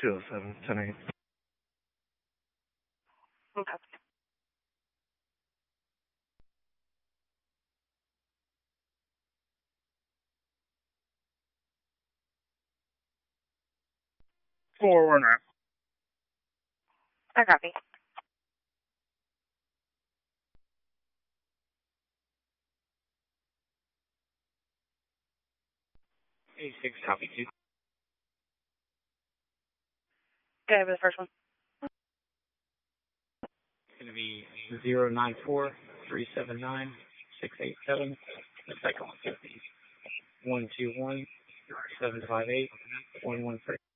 207, 10-8. Okay. Forerunner. I copy. 86, copy 2. Go ahead with the first one. It's going to be 094-379-687. The second one's going to be 121-758-113.